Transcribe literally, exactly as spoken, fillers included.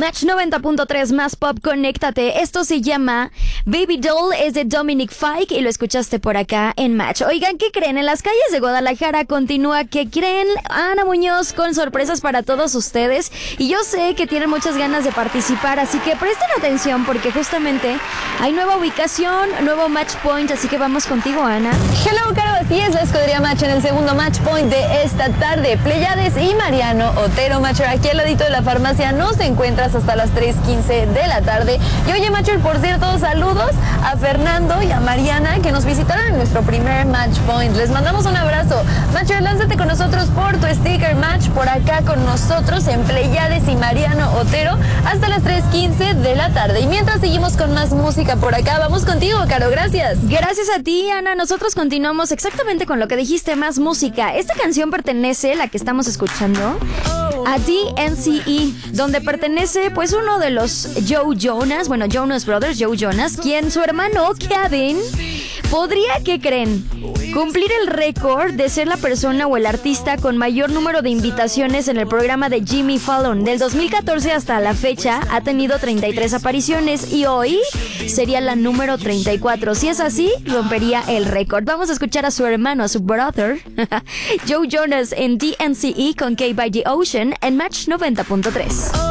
Match noventa punto tres más pop, conéctate. Esto se llama Baby Doll, es de Dominic Fike y lo escuchaste por acá en Match. Oigan, ¿qué creen? En las calles de Guadalajara continúa, ¿qué creen? Ana Muñoz con sorpresas para todos ustedes. Y yo sé que tienen muchas ganas de participar, así que presten atención porque justamente hay nueva ubicación, nuevo Match Point, así que vamos contigo, Ana. Hello, Caro, así es la escudería Match en el segundo Match Point de esta tarde. Pleiades y Mariano Otero, Matcher, aquí al ladito de la farmacia nos encuentras hasta las tres quince de la tarde. Y oye, Matcher, por cierto, saludos a Fernando y a Mariana que nos visitaron en nuestro primer Match Point. Les mandamos un abrazo. Matcher, lánzate con nosotros por tu sticker Match por acá con nosotros en Pleiades y Mariano Otero hasta las tres quince de la tarde. Y mientras seguimos con más música por acá, vamos contigo, Caro, gracias. Gracias a ti, Ana. Nosotros continuamos exactamente con lo que dijiste, más música. Esta canción pertenece, la que estamos escuchando, a D N C E, donde pertenece pues uno de los Joe Jonas, bueno, Jonas Brothers, Joe Jonas, quien su hermano Kevin podría, ¿qué creen?, cumplir el récord de ser la persona o el artista con mayor número de invitaciones en el programa de Jimmy Fallon. Del dos mil catorce hasta la fecha ha tenido treinta y tres apariciones y hoy sería la número treinta y cuatro. Si es así, rompería el récord. Vamos a escuchar a su hermano, a su brother, Joe Jonas en D N C E con K by the Ocean en Match noventa punto tres.